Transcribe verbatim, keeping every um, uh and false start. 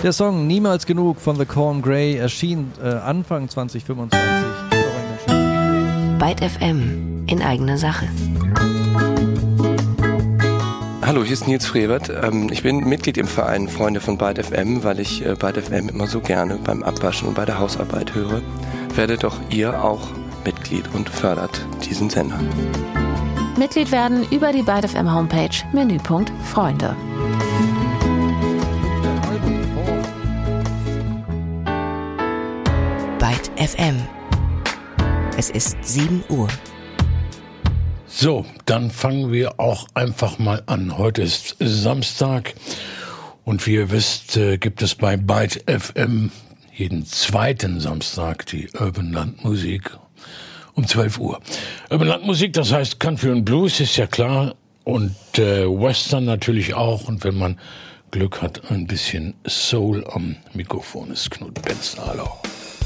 Der Song Niemals genug von The Corn Grey erschien äh, Anfang zwanzig fünfundzwanzig. Byte F M in eigener Sache. Hallo, hier ist Nils Frevert. Ich bin Mitglied im Verein Freunde von Byte F M, weil ich Byte F M immer so gerne beim Abwaschen und bei der Hausarbeit höre. Werdet doch ihr auch Mitglied und fördert diesen Sender. Mitglied werden über die Byte F M Homepage, Menüpunkt Freunde. Byte F M. Es ist sieben Uhr. So, dann fangen wir auch einfach mal an. Heute ist Samstag und wie ihr wisst, äh, gibt es bei Byte F M jeden zweiten Samstag die Urban Landmusik um zwölf Uhr. Urban Landmusik, das heißt Country und Blues, ist ja klar, und äh, Western natürlich auch, und wenn man Glück hat, ein bisschen Soul am Mikrofon ist Knut Benz. Hallo.